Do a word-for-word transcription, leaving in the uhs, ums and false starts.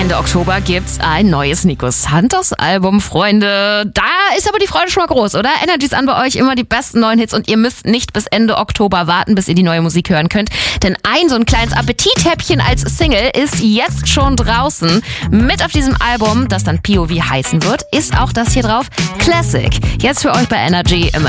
Ende Oktober gibt's ein neues Nico Santos Album, Freunde. Da ist aber die Freude schon mal groß, oder? Energy ist an bei euch, immer die besten neuen Hits und ihr müsst nicht bis Ende Oktober warten, bis ihr die neue Musik hören könnt. Denn ein so ein kleines Appetithäppchen als Single ist jetzt schon draußen. Mit auf diesem Album, das dann P O V heißen wird, ist auch das hier drauf, Classic. Jetzt für euch bei Energy im